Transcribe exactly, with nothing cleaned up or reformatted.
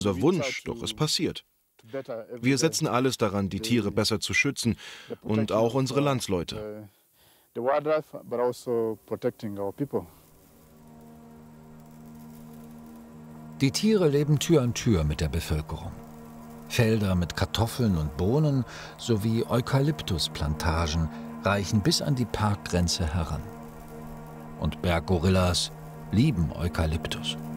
unser Wunsch, doch es passiert. Wir setzen alles daran, die Tiere besser zu schützen und auch unsere Landsleute. Die Tiere leben Tür an Tür mit der Bevölkerung. Felder mit Kartoffeln und Bohnen sowie Eukalyptusplantagen reichen bis an die Parkgrenze heran. Und Berggorillas lieben Eukalyptus.